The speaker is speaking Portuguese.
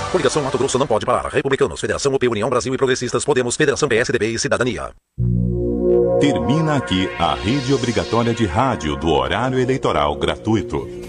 Coligação Mato Grosso não pode parar. Republicanos, Federação UP, União Brasil e Progressistas, Podemos, Federação PSDB e Cidadania. Termina aqui a rede obrigatória de rádio do horário eleitoral gratuito.